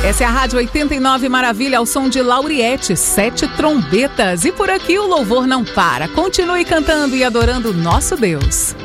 Essa é a Rádio 89 Maravilha, ao som de Lauriette, 7 trombetas. E por aqui o louvor não para. Continue cantando e adorando o nosso Deus.